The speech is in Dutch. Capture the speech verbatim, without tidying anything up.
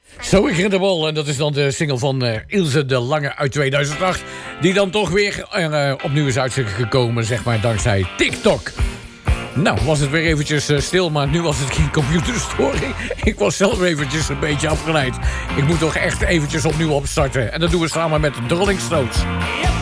Zo Incredible, en dat is dan de single van uh, Ilse de Lange uit tweeduizend acht... die dan toch weer uh, opnieuw is uitgekomen, zeg maar, dankzij TikTok. Nou, was het weer eventjes uh, stil, maar nu was het geen computerstoring. Ik was zelf eventjes een beetje afgeleid. Ik moet toch echt eventjes opnieuw opstarten. En dat doen we samen met de Rolling Stones.